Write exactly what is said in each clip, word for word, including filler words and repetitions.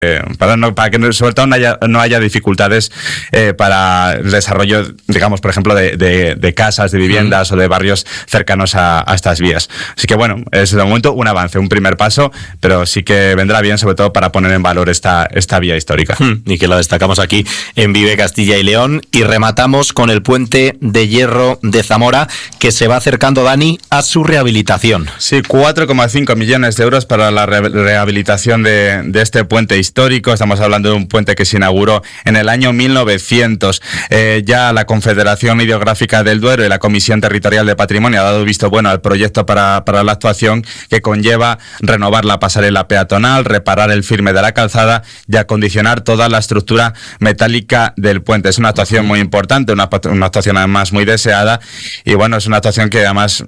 Eh, para, no, para que no, sobre todo no haya, no haya dificultades eh, para el desarrollo, digamos, por ejemplo, de, de, de casas, de viviendas mm. o de barrios cercanos a, a estas vías. Así que bueno, es de momento un avance, un primer paso, pero sí que vendrá bien, sobre todo para poner en valor esta, esta vía histórica. Mm. Y que la destacamos aquí en Vive Castilla y León. Y rematamos con el puente de hierro de Zamora, que se va acercando, Dani, a su rehabilitación. Sí, cuatro coma cinco millones de euros para la re- rehabilitación de, de este puente histórico. histórico. Estamos hablando de un puente que se inauguró en el año mil novecientos. Eh, ya la Confederación Hidrográfica del Duero y la Comisión Territorial de Patrimonio ha dado visto bueno al proyecto para, para la actuación, que conlleva renovar la pasarela peatonal, reparar el firme de la calzada y acondicionar toda la estructura metálica del puente. Es una actuación muy importante, una, una actuación además muy deseada, y bueno, es una actuación que además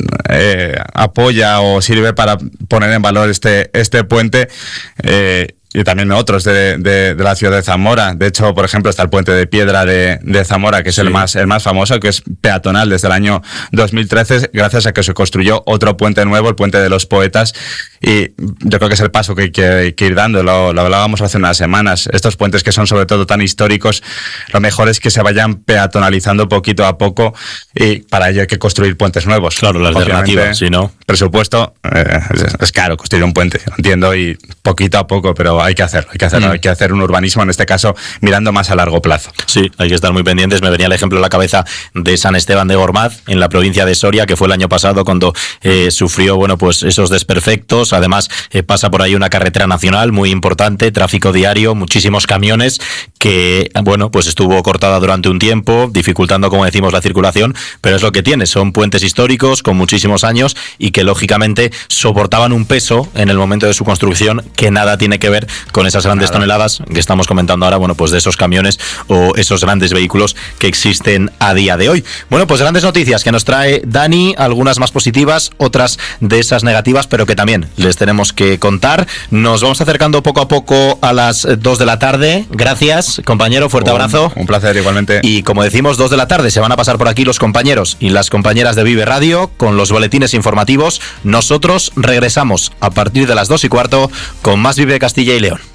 eh, apoya o sirve para poner en valor este, este puente. Eh, y también otros de, de, de la ciudad de Zamora. De hecho, por ejemplo, está el puente de piedra de, de Zamora, que es sí. el más el más famoso, que es peatonal desde el año dos mil trece, gracias a que se construyó otro puente nuevo, el puente de los Poetas, y yo creo que es el paso que hay que, que ir dando. Lo, lo hablábamos hace unas semanas. Estos puentes que son sobre todo tan históricos, lo mejor es que se vayan peatonalizando poquito a poco, y para ello hay que construir puentes nuevos. Claro, la alternativa, si no... Presupuesto, eh, es, es caro construir un puente, entiendo, y poquito a poco, pero hay que hacerlo, hay que hacerlo, mm. hay que hacer un urbanismo, en este caso, mirando más a largo plazo. Sí, hay que estar muy pendientes. Me venía el ejemplo a la cabeza de San Esteban de Gormaz, en la provincia de Soria, que fue el año pasado cuando eh, sufrió, bueno, pues esos desperfectos. Además, eh, pasa por ahí una carretera nacional muy importante, tráfico diario, muchísimos camiones, que, bueno, pues estuvo cortada durante un tiempo, dificultando, como decimos, la circulación, pero es lo que tiene, son puentes históricos con muchísimos años y que, lógicamente, soportaban un peso en el momento de su construcción que nada tiene que ver con esas grandes Nada. toneladas que estamos comentando ahora, bueno, pues de esos camiones o esos grandes vehículos que existen a día de hoy. Bueno, pues grandes noticias que nos trae Dani, algunas más positivas, otras de esas negativas, pero que también les tenemos que contar. Nos vamos acercando poco a poco a las dos de la tarde. Gracias, compañero, fuerte un, abrazo. Un placer, igualmente. Y como decimos, dos de la tarde se van a pasar por aquí los compañeros y las compañeras de Vive Radio con los boletines informativos. Nosotros regresamos a partir de las dos y cuarto con más Vive Castilla y León.